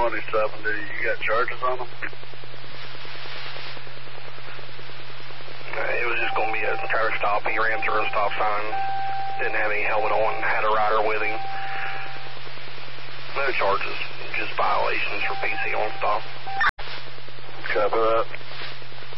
2070, you got charges on him? It was just going to be a tire stop. He ran through a stop sign, didn't have any helmet on, had a rider with him. No charges, just violations for PC on stop. Copy that.